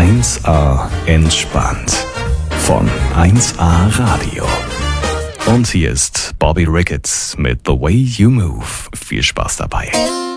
1A entspannt von 1A Radio. Und hier ist Bobby Ricketts mit The Way You Move. Viel Spaß dabei.